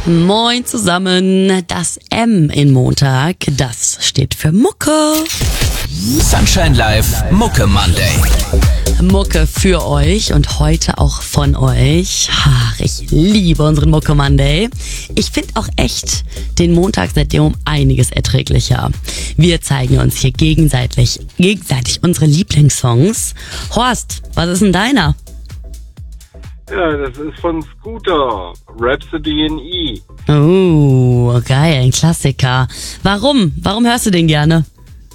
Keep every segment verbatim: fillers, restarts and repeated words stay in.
Moin zusammen, das M in Montag, das steht für Mucke. Sunshine Live, Mucke Monday. Mucke für euch und heute auch von euch. Ach, ich liebe unseren Mucke Monday. Ich finde auch echt den Montag seitdem um einiges erträglicher. Wir zeigen uns hier gegenseitig, gegenseitig unsere Lieblingssongs. Horst, was ist denn deiner? Ja, das ist von Scooter, Rhapsody in E. Oh, geil, ein Klassiker. Warum? Warum hörst du den gerne?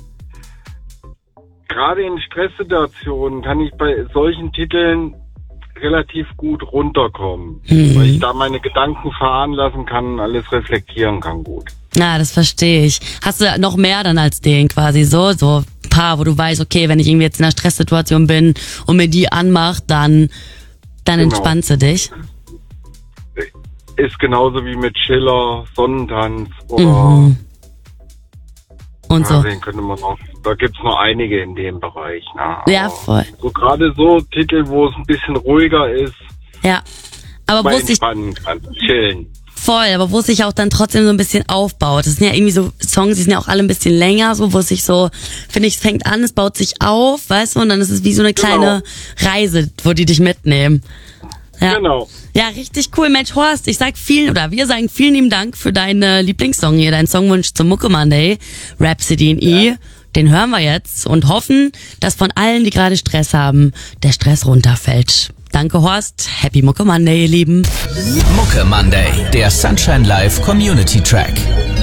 Gerade in Stresssituationen kann ich bei solchen Titeln relativ gut runterkommen, mhm. weil ich da meine Gedanken fahren lassen kann und alles reflektieren kann gut. Na, das verstehe ich. Hast du noch mehr dann als den quasi so, so ein paar, wo du weißt, okay, wenn ich irgendwie jetzt in einer Stresssituation bin und mir die anmacht, dann, dann Genau. entspannst du dich? Ist genauso wie mit Schiller, Sonnentanz oder Mhm. Und ja, so. den könnte man noch, da gibt's noch einige in dem Bereich. Ne? Aber Ja, voll. So gerade so Titel, wo es ein bisschen ruhiger ist, Ja. Aber mal wo es sich entspannen kann, chillen. voll, aber wo es sich auch dann trotzdem so ein bisschen aufbaut. Das sind ja irgendwie so Songs, die sind ja auch alle ein bisschen länger, so, wo es sich so, finde ich, es fängt an, es baut sich auf, weißt du, und dann ist es wie so eine kleine Reise, wo die dich mitnehmen. Ja. Genau. Ja, richtig cool. Mensch, Horst, ich sag vielen, oder wir sagen vielen lieben Dank für deinen Lieblingssong hier, deinen Songwunsch zum Mucke Monday, Rhapsody in E. Den hören wir jetzt und hoffen, dass von allen, die gerade Stress haben, der Stress runterfällt. Danke, Horst. Happy Mucke Monday, ihr Lieben. Mucke Monday, der Sunshine Live Community Track.